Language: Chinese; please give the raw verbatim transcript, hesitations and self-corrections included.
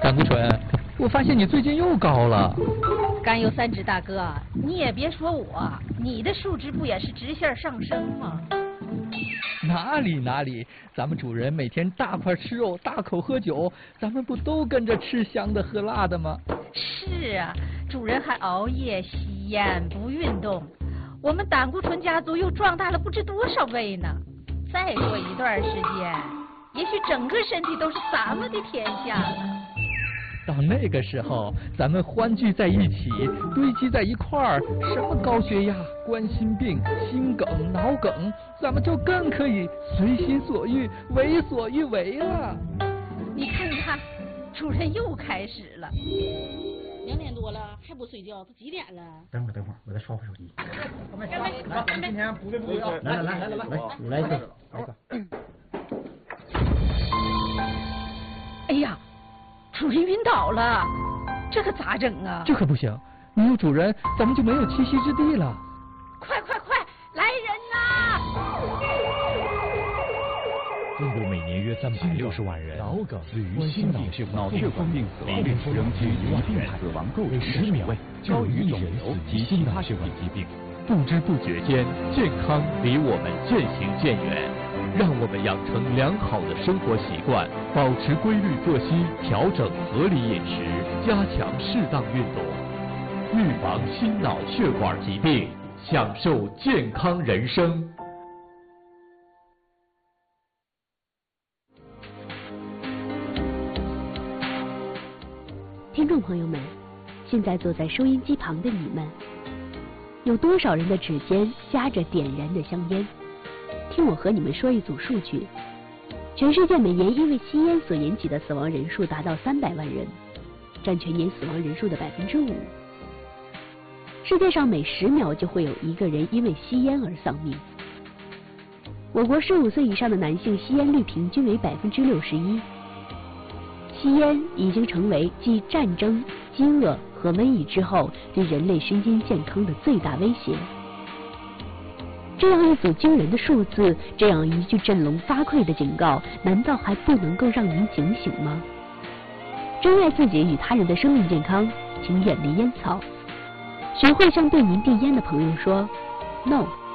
胆固醇，我发现你最近又高了。 甘油三酯大哥，你也别说我，你的数值不也是直线上升吗？ 哪里哪里，咱们主人每天大块吃肉，大口喝酒，咱们不都跟着吃香的喝辣的吗？ 是啊，主人还熬夜、吸烟、不运动，我们胆固醇家族又壮大了不知多少倍呢。再过一段时间，也许整个身体都是咱们的天下了。 到那个时候，咱们欢聚在一起，堆积在一块儿，什么高血压、冠心病、心梗、脑梗，咱们就更可以随心所欲、为所欲为了。 你看看，主人又开始了。 两点多了还不睡觉，都几点了？ 等会儿等会儿，我再刷会手机。 干杯！ 来，咱们今天补对补对啊！来来来来来来，你来一个，来一个。 哎呀！主人晕倒了，这可咋整啊？ 这可不行，没有主人，咱们就没有栖息之地了。 快快快，来人呐！ 中国每年约三百六十万人脑梗、冠心脑血脑血管病死亡，每日仍近一万元死亡构成十秒就有一种死急性脑血管疾病。不知不觉间，健康离我们渐行渐远。让我们养成良好的生活习惯，保持规律作息，调整合理饮食，加强适当运动，预防心脑血管疾病，享受健康人生。 听众朋友们，现在坐在收音机旁的你们，有多少人的指尖夹着点燃的香烟？听我和你们说一组数据：全世界每年因为吸烟所引起的死亡人数达到三百万人，占全年死亡人数的百分之五。世界上每十秒就会有一个人因为吸烟而丧命。我国十五岁以上的男性吸烟率平均为百分之六十一。吸烟已经成为继战争、饥饿和瘟疫之后对人类身心健康的最大威胁。这样一组惊人的数字，这样一句振聋发聩的警告，难道还不能够让您警醒吗？珍爱自己与他人的生命健康，请远离烟草。学会向对您递烟的朋友说 “No”。